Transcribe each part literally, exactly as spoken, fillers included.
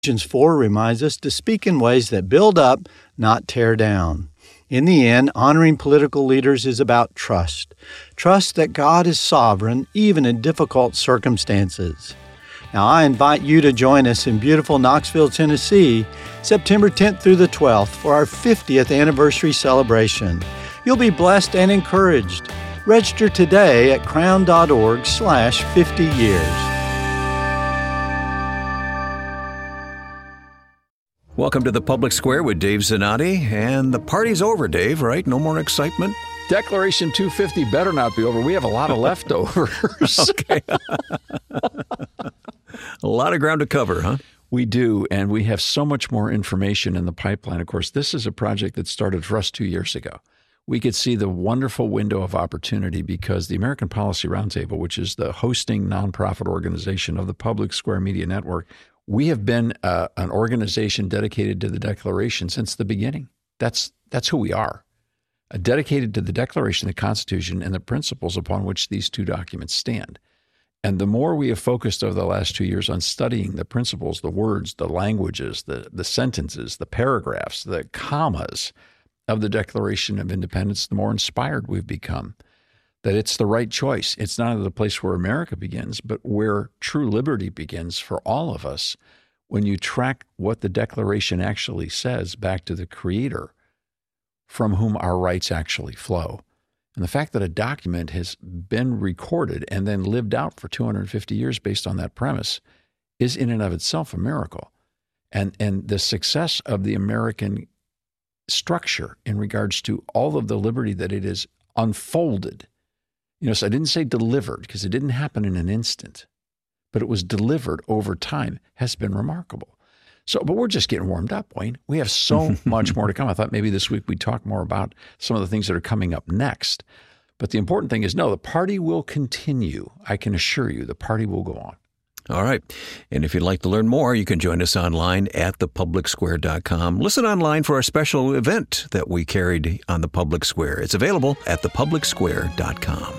Ephesians four reminds us to speak in ways that build up, not tear down. In the end, honoring political leaders is about trust. Trust that God is sovereign, even in difficult circumstances. Now, I invite you to join us in beautiful Knoxville, Tennessee, September tenth through the twelfth for our fiftieth anniversary celebration. You'll be blessed and encouraged. Register today at crown.org slash 50 years. Welcome to the Public Square with Dave Zanotti. And the party's over, Dave, right? No more excitement? Declaration two fifty better not be over. We have a lot of leftovers. Okay. A lot of ground to cover, huh? We do, and we have so much more information in the pipeline. Of course, this is a project that started for us two years ago. We could see the wonderful window of opportunity because the American Policy Roundtable, which is the hosting nonprofit organization of the Public Square Media Network, we have been uh, an organization dedicated to the Declaration since the beginning. That's that's who we are, uh, dedicated to the Declaration, the Constitution, and the principles upon which these two documents stand. And the more we have focused over the last two years on studying the principles, the words, the languages, the, the sentences, the paragraphs, the commas of the Declaration of Independence, the more inspired we've become that it's the right choice. It's not the place where America begins, but where true liberty begins for all of us when you track what the Declaration actually says back to the Creator from whom our rights actually flow. And the fact that a document has been recorded and then lived out for two hundred fifty years based on that premise is in and of itself a miracle. And, and the success of the American structure in regards to all of the liberty that it is unfolded. You know, so I didn't say delivered because it didn't happen in an instant, but it was delivered over time, has been remarkable. So, but we're just getting warmed up, Wayne. We have so much more to come. I thought maybe this week we'd talk more about some of the things that are coming up next. But the important thing is, no, the party will continue. I can assure you the party will go on. All right. And if you'd like to learn more, you can join us online at the public square dot com. Listen online for our special event that we carried on the Public Square. It's available at the public square dot com.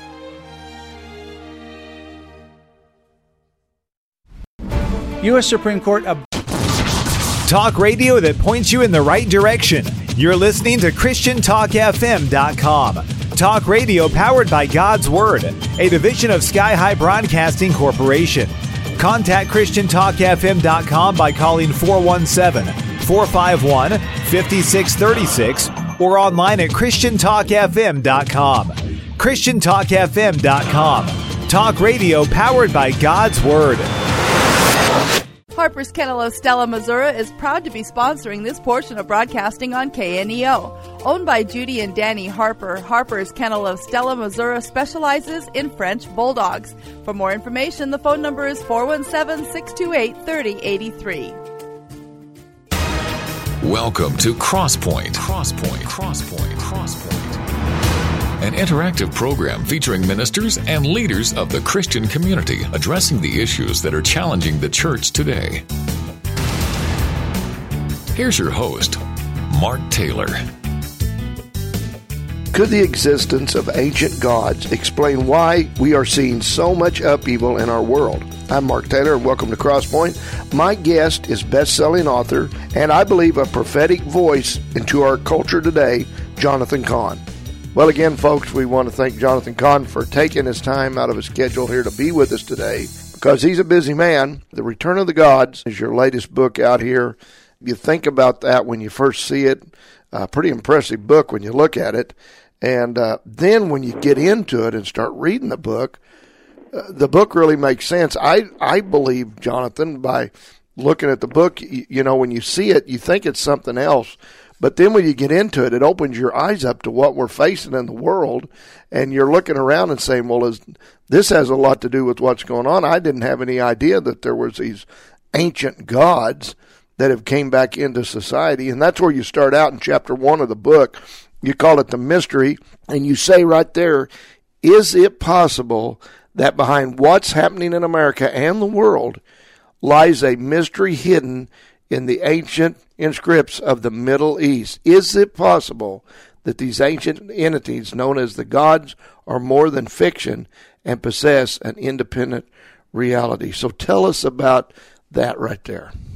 U S Supreme Court ab- Talk radio that points you in the right direction. You're listening to Christian Talk F M dot com. Talk radio powered by God's Word, a division of Sky High Broadcasting Corporation. Contact Christian Talk F M dot com by calling four one seven, four five one, five six three six or online at Christian Talk F M dot com. Christian Talk F M dot com. Talk radio powered by God's Word. Harper's Kennel of Stella, Missouri is proud to be sponsoring this portion of broadcasting on K N E O. Owned by Judy and Danny Harper, Harper's Kennel of Stella, Missouri specializes in French Bulldogs. For more information, the phone number is four one seven, six two eight, three zero eight three. Welcome to Crosspoint. Crosspoint. Crosspoint. Crosspoint. An interactive program featuring ministers and leaders of the Christian community addressing the issues that are challenging the church today. Here's your host, Mark Taylor. Could the existence of ancient gods explain why we are seeing so much upheaval in our world? I'm Mark Taylor, and welcome to Crosspoint. My guest is best-selling author, and I believe a prophetic voice into our culture today, Jonathan Cahn. Well, again, folks, we want to thank Jonathan Cahn for taking his time out of his schedule here to be with us today, because he's a busy man. The Return of the Gods is your latest book out here. You think about that when you first see it. A pretty impressive book when you look at it. And uh, then when you get into it and start reading the book, uh, the book really makes sense. I, I believe, Jonathan, by looking at the book, you, you know, when you see it, you think it's something else. But then when you get into it, it opens your eyes up to what we're facing in the world, and you're looking around and saying, well, is, this has a lot to do with what's going on. I didn't have any idea that there was these ancient gods that have came back into society, and that's where you start out in chapter one of the book. You call it the mystery, and you say right there, is it possible that behind what's happening in America and the world lies a mystery hidden in the ancient inscripts of the Middle East? Is it possible that these ancient entities known as the gods are more than fiction and possess an independent reality? So tell us about that right there.